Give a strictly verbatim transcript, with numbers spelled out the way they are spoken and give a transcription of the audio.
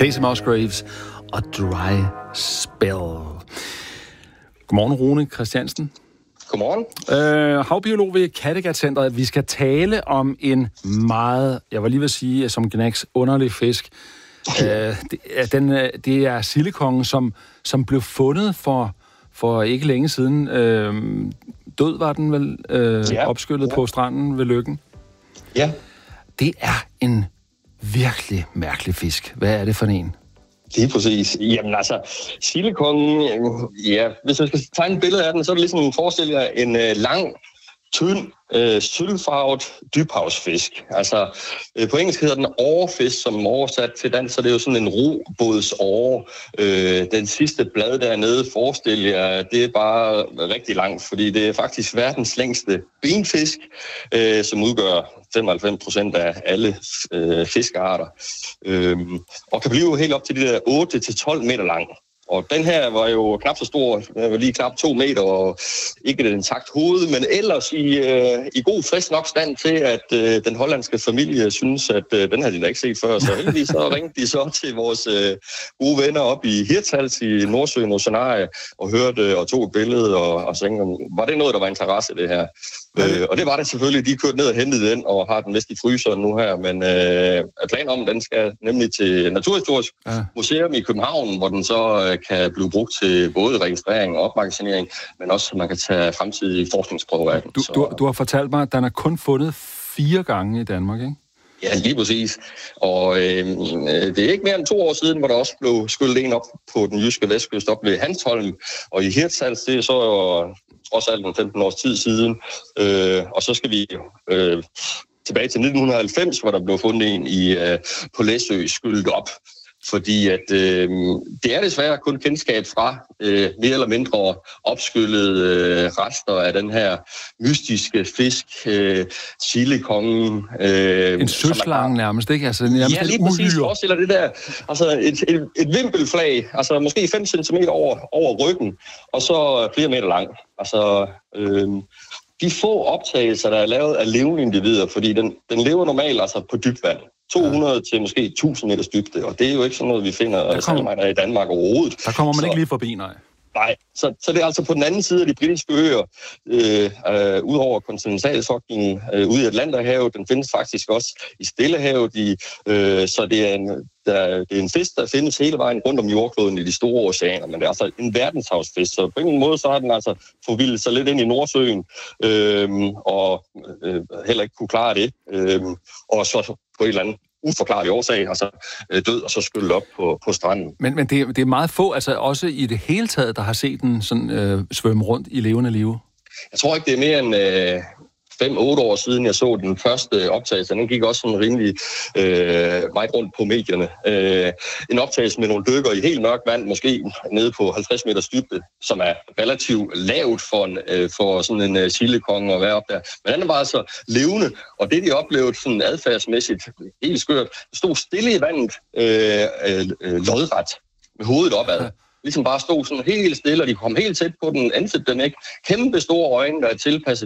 Casey Musgraves og Dry Spell. Godmorgen, Rune Christiansen. Godmorgen. Øh, havbiolog ved Kattegat-centret. Vi skal tale om en meget, jeg var lige ved at sige, som Gnacks underlig fisk. øh, det, den, det er sildekongen, som, som blev fundet for, for ikke længe siden. Øh, død var den vel, øh, ja. opskyllet ja. på stranden ved Løkken. Ja. Det er en virkelig mærkelig fisk. Hvad er det for en? Lige præcis. Jamen altså, sildekongen, ja, hvis jeg skal tegne et billede af den, så er det ligesom, forestil jer en øh, lang, tynd, øh, sølvfarvet dybhavsfisk. Altså, øh, på engelsk hedder den årefisk, som oversat til dansk, så det er jo sådan en robådsåre. Øh, den sidste blad dernede, forestil jer, det er bare rigtig langt, fordi det er faktisk verdens længste benfisk, øh, som udgør femoghalvfems procent af alle øh, fiskearter, øh, og kan blive helt op til de der otte til tolv meter lang. Og den her var jo knap så stor, den var lige knap to meter, og ikke et intakt hoved, men ellers i, øh, i god frisk nok stand til, at øh, den hollandske familie synes, at øh, den havde de da ikke set før. Så egentlig så ringte de så til vores øh, gode venner op i Hirtshals i Nordsøen og Scenarie, og hørte øh, og tog et billede, og, og så tænkte, var det noget, der var interesse i det her? Øh, og det var det selvfølgelig. De kørte ned og hentede den, og har den vist i fryseren nu her, men øh, planen om, den skal nemlig til Naturhistorisk ja. Museum i København, hvor den så øh, kan blive brugt til både registrering og opmagasinering, men også, så man kan tage fremtidige forskningsprøver af den. Du, du, du har fortalt mig, at den er kun fundet fire gange i Danmark, ikke? Ja, lige præcis. Og øh, det er ikke mere end to år siden, hvor der også blev skyllet en op på den jyske vestkyst op ved Hanstholm, og i Hirtshals, det er så trods alt en femten års tid siden. Øh, og så skal vi øh, tilbage til nitten halvfems, hvor der blev fundet en i, øh, på Læsø skyllet op. Fordi at øh, det er desværre kun kendskab fra øh, mere eller mindre opskyllede øh, rester af den her mystiske fisk, øh, sildekongen. Øh, en søslange nærmest, ikke? Altså, nærmest ja, lige præcis. Forestiller det der. Altså et, et, et vimpelflag, altså måske fem centimeter over, over ryggen, og så flere meter lang. Altså øh, de få optagelser, der er lavet af levende individer, fordi den, den lever normalt altså på dybt vand. to hundrede ja. til måske tusind meters dybde, og det er jo ikke sådan noget, vi finder salgmejder i Danmark overhovedet. Der kommer man så, ikke lige forbi, nej. Nej, så, så det er altså på den anden side af de britiske øer, øh, øh, ud over kontinentalsoklen, øh, ude i Atlanterhavet. Den findes faktisk også i Stillehavet, i, øh, så det er, en, der, det er en fisk, der findes hele vejen rundt om jordkloden i de store oceaner, men det er altså en verdenshavsfisk, så på en måde så har den altså forvildet sig lidt ind i Nordsøen, øh, og øh, heller ikke kunne klare det, øh, og så på et eller andet uforklarlig årsag, altså død og så skyllet op på, på stranden. Men, men det, det er meget få, altså også i det hele taget, der har set den sådan, øh, svømme rundt i levende live. Jeg tror ikke, det er mere end øh, fem otte år siden, jeg så den første optagelse. Den gik også sådan rimelig øh, meget rundt på medierne. Øh, en optagelse med nogle dykker i helt mørkt vand, måske nede på halvtreds meters dybde, som er relativt lavt for, en, øh, for sådan en uh, sildekonge at være op der. Men den er bare altså levende, og det de oplevede sådan adfærdsmæssigt helt skørt, stod stille i vandet øh, øh, lodret med hovedet opad. Ligesom bare stod sådan helt stille, og de kom helt tæt på den, ansætte den ikke. Kæmpe store øjne, der er tilpasset